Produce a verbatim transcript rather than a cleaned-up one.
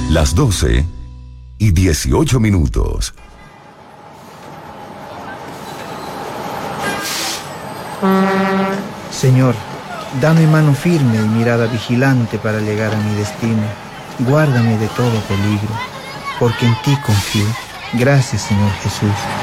Las doce y dieciocho minutos. Señor, dame mano firme y mirada vigilante para llegar a mi destino. Guárdame de todo peligro, porque en ti confío. Gracias, Señor Jesús.